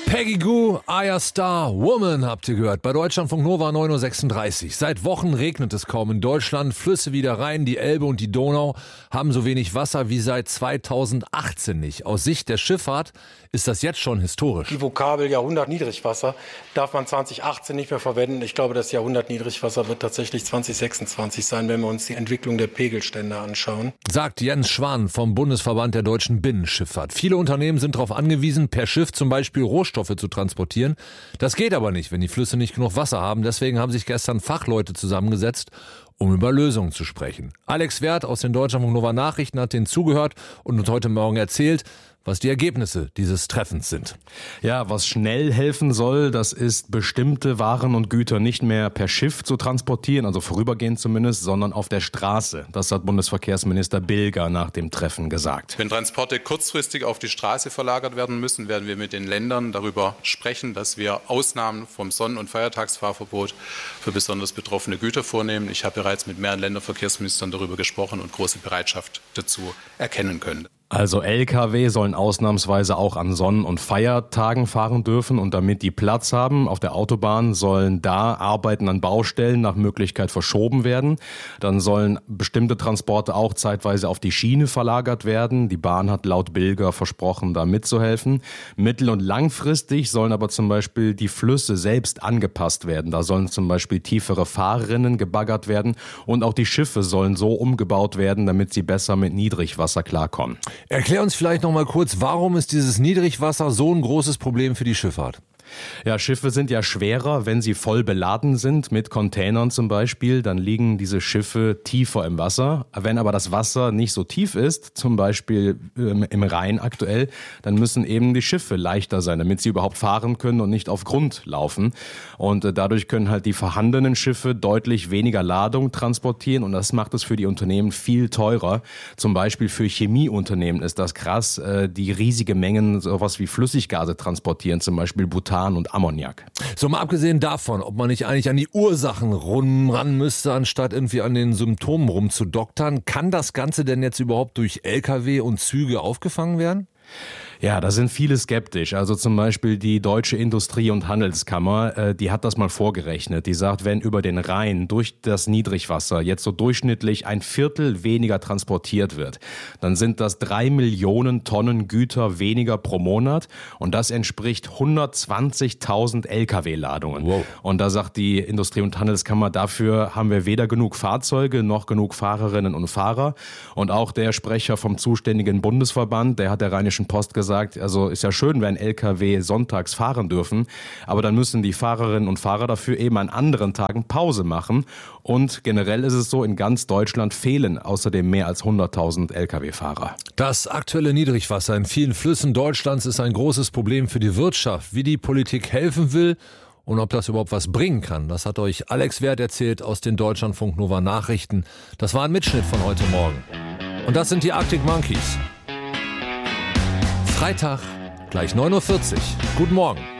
Peggy Gou, Aya Star, Woman habt ihr gehört. Bei Deutschlandfunk Nova 9.36 Uhr. Seit Wochen regnet es kaum in Deutschland. Flüsse wie der Rhein, die Elbe und die Donau haben so wenig Wasser wie seit 2018 nicht. Aus Sicht der Schifffahrt ist das jetzt schon historisch. Die Vokabel Jahrhundert-Niedrigwasser darf man 2018 nicht mehr verwenden. Ich glaube, das Jahrhundert-Niedrigwasser wird tatsächlich 2026 sein, wenn wir uns die Entwicklung der Pegelstände anschauen. Sagt Jens Schwan vom Bundesverband der deutschen Binnenschifffahrt. Viele Unternehmen sind darauf angewiesen, per Schiff zum Beispiel Rohstoffe zu transportieren. Das geht aber nicht, wenn die Flüsse nicht genug Wasser haben. Deswegen haben sich gestern Fachleute zusammengesetzt, um über Lösungen zu sprechen. Alex Werth aus den Deutschlandfunk Nova Nachrichten hat denen zugehört und uns heute Morgen erzählt, was die Ergebnisse dieses Treffens sind. Ja, was schnell helfen soll, das ist, bestimmte Waren und Güter nicht mehr per Schiff zu transportieren, also vorübergehend zumindest, sondern auf der Straße. Das hat Bundesverkehrsminister Bilger nach dem Treffen gesagt. Wenn Transporte kurzfristig auf die Straße verlagert werden müssen, werden wir mit den Ländern darüber sprechen, dass wir Ausnahmen vom Sonnen- und Feiertagsfahrverbot für besonders betroffene Güter vornehmen. Ich habe bereits mit mehreren Länderverkehrsministern darüber gesprochen und große Bereitschaft dazu erkennen können. Also Lkw sollen ausnahmsweise auch an Sonn- und Feiertagen fahren dürfen und damit die Platz haben auf der Autobahn, sollen da Arbeiten an Baustellen nach Möglichkeit verschoben werden. Dann sollen bestimmte Transporte auch zeitweise auf die Schiene verlagert werden. Die Bahn hat laut Bilger versprochen, da mitzuhelfen. Mittel- und langfristig sollen aber zum Beispiel die Flüsse selbst angepasst werden. Da sollen zum Beispiel tiefere Fahrrinnen gebaggert werden und auch die Schiffe sollen so umgebaut werden, damit sie besser mit Niedrigwasser klarkommen. Erklär uns vielleicht noch mal kurz, warum ist dieses Niedrigwasser so ein großes Problem für die Schifffahrt? Ja, Schiffe sind ja schwerer, wenn sie voll beladen sind, mit Containern zum Beispiel, dann liegen diese Schiffe tiefer im Wasser. Wenn aber das Wasser nicht so tief ist, zum Beispiel im Rhein aktuell, dann müssen eben die Schiffe leichter sein, damit sie überhaupt fahren können und nicht auf Grund laufen. Und dadurch können halt die vorhandenen Schiffe deutlich weniger Ladung transportieren und das macht es für die Unternehmen viel teurer. Zum Beispiel für Chemieunternehmen ist das krass, die riesige Mengen sowas wie Flüssiggase transportieren, zum Beispiel Butan und Ammoniak. So, mal abgesehen davon, ob man nicht eigentlich an die Ursachen ran müsste, anstatt irgendwie an den Symptomen rumzudoktern, kann das Ganze denn jetzt überhaupt durch Lkw und Züge aufgefangen werden? Ja, da sind viele skeptisch. Also zum Beispiel die Deutsche Industrie- und Handelskammer, die hat das mal vorgerechnet. Die sagt, wenn über den Rhein durch das Niedrigwasser jetzt so durchschnittlich 1/4 weniger transportiert wird, dann sind das 3 Millionen Tonnen Güter weniger pro Monat und das entspricht 120.000 Lkw-Ladungen. Wow. Und da sagt die Industrie- und Handelskammer, dafür haben wir weder genug Fahrzeuge noch genug Fahrerinnen und Fahrer. Und auch der Sprecher vom zuständigen Bundesverband, der hat der Rheinischen Post gesagt, also ist ja schön, wenn Lkw sonntags fahren dürfen, aber dann müssen die Fahrerinnen und Fahrer dafür eben an anderen Tagen Pause machen. Und generell ist es so, in ganz Deutschland fehlen außerdem mehr als 100.000 Lkw-Fahrer. Das aktuelle Niedrigwasser in vielen Flüssen Deutschlands ist ein großes Problem für die Wirtschaft. Wie die Politik helfen will und ob das überhaupt was bringen kann, das hat euch Alex Werth erzählt aus den Deutschlandfunk Nova Nachrichten. Das war ein Mitschnitt von heute Morgen. Und das sind die Arctic Monkeys. Freitag, gleich 9:40 Uhr. Guten Morgen.